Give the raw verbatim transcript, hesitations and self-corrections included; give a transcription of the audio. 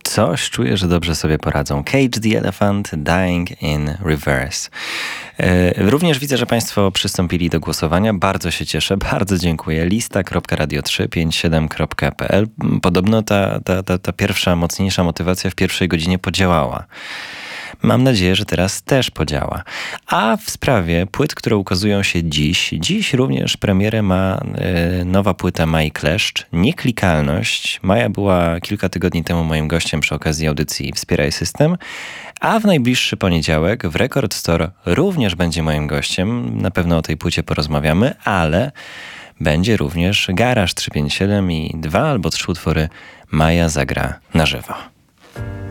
Coś czuję, że dobrze sobie poradzą. Cage the Elephant, Dying in Reverse. Yy, również widzę, że Państwo przystąpili do głosowania. Bardzo się cieszę, bardzo dziękuję. lista kropka radio trzy pięć siedem kropka p l. Podobno ta, ta, ta, ta pierwsza, mocniejsza motywacja w pierwszej godzinie podziałała. Mam nadzieję, że teraz też podziała. A w sprawie płyt, które ukazują się dziś, dziś również premierę ma y, nowa płyta Mai Kleszcz, Nieklikalność. Maja była kilka tygodni temu moim gościem przy okazji audycji Wspieraj System, a w najbliższy poniedziałek w Record Store również będzie moim gościem. Na pewno o tej płycie porozmawiamy, ale będzie również Garaż trzysta pięćdziesiąt siedem i dwa albo trzy utwory Maja zagra na żywo.